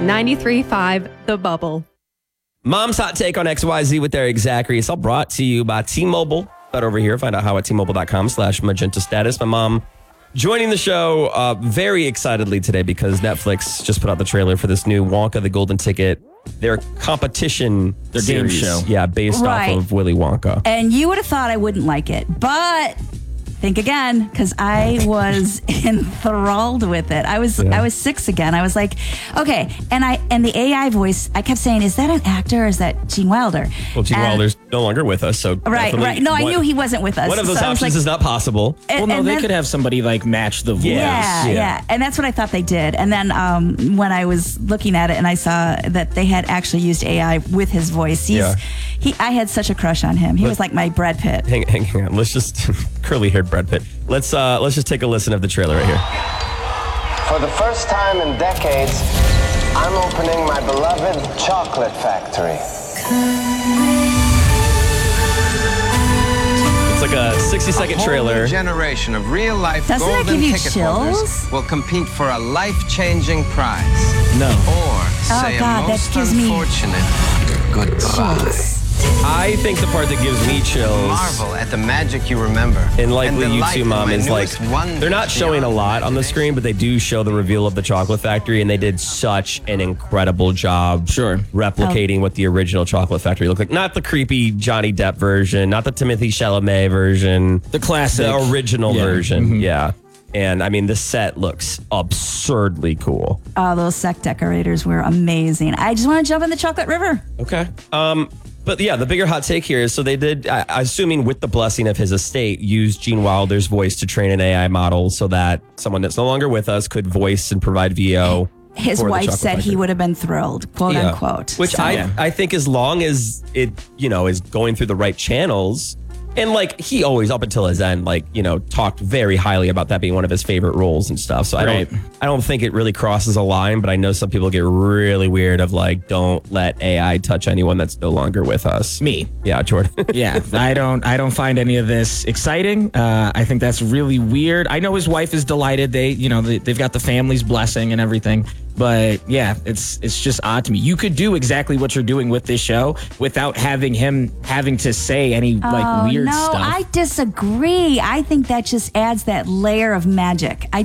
93.5 The Bubble. Mom's hot take on XYZ with Eric Zachary. It's all brought to you by T-Mobile. But over here, find out how at T-Mobile.com/magenta status. My mom joining the show very excitedly today because Netflix just put out the trailer for this new Wonka the Golden Ticket. Their competition Their game series. show. Yeah, based off of Willy Wonka. And you would have thought I wouldn't like it, but think again, because I was enthralled with it. I was 6 again. I was like, okay, and the AI voice, I kept saying, is that an actor or is that Gene Wilder? Well, Gene Wilder's no longer with us, so right. No, I knew he wasn't with us. One of those so options is not possible. They could have somebody like match the voice. Yeah. And that's what I thought they did. And then when I was looking at it and I saw that they had actually used AI with his voice, I had such a crush on him. He was like my Brad Pitt. Hang on. Let's just curly-haired Brad Pitt. Let's just take a listen of the trailer right here. For the first time in decades, I'm opening my beloved chocolate factory. It's like a 60-second trailer. A generation of real-life Doesn't that golden give you ticket chills? holders will compete for a life-changing prize. No. Or say God, a that most gives me unfortunate goodbye. I think the part that gives me chills, Marvel at the magic you remember. and likely you delight too, in Mom, my is like, newest wonders they're not showing a beyond lot on the screen, but they do show the reveal of the chocolate factory, and they did such an incredible job replicating what the original chocolate factory looked like. Not the creepy Johnny Depp version, not the Timothée Chalamet version. The classic. The original version, Mm-hmm. yeah. And I mean, the set looks absurdly cool. Oh, those set decorators were amazing. I just want to jump in the chocolate river. Okay. But yeah, the bigger hot take here is, so they did, assuming with the blessing of his estate, use Gene Wilder's voice to train an AI model so that someone that's no longer with us could voice and provide VO. His for the wife chocolate said factory. he would have been thrilled, quote unquote. Which So- I think as long as it, is going through the right channels. And like, he always, up until his end, talked very highly about that being one of his favorite roles and stuff. So I don't think it really crosses a line, but I know some people get really weird of like, don't let AI touch anyone that's no longer with us. Me. Yeah, Jordan. Yeah, I don't find any of this exciting. I think that's really weird. I know his wife is delighted. They've got the family's blessing and everything. But yeah, it's just odd to me. You could do exactly what you're doing with this show without having him having to say any weird stuff. No, I disagree. I think that just adds that layer of magic. That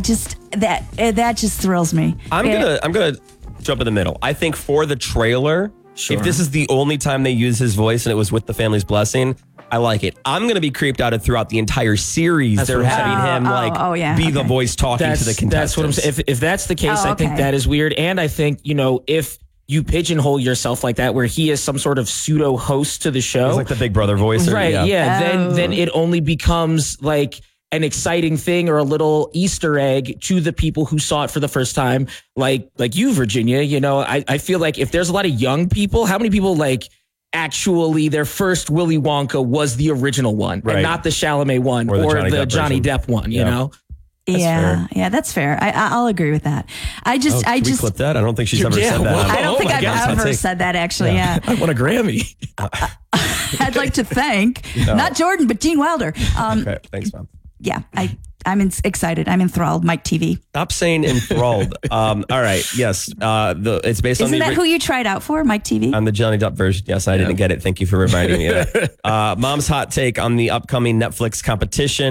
just thrills me. I'm gonna jump in the middle. I think for the trailer, if this is the only time they use his voice and it was with the family's blessing, I like it. I'm going to be creeped out if throughout the entire series they're having him be the voice talking to the contestants. That's what I'm saying. If that's the case, I think that is weird. And I think, if you pigeonhole yourself like that, where he is some sort of pseudo host to the show. He's like the Big Brother voice. Right, then it only becomes like an exciting thing or a little Easter egg to the people who saw it for the first time. Like you, Virginia, I feel like if there's a lot of young people, how many people actually their first Willy Wonka was the original one and not the Chalamet one or the Johnny Depp one, you know? That's fair. I'll agree with that. I just clip that. I don't think she's ever said that. I don't think I've ever said that actually. Yeah. I want a Grammy. I'd like to thank not Jordan but Gene Wilder. Okay, thanks, Mom. Yeah, I'm excited. I'm enthralled. Mike TV. Stop saying enthralled. All right. Yes. It's based on Isn't that who you tried out for, Mike TV? On the Johnny Depp version. Yes, I didn't get it. Thank you for reminding me of that. Mom's hot take on the upcoming Netflix competition.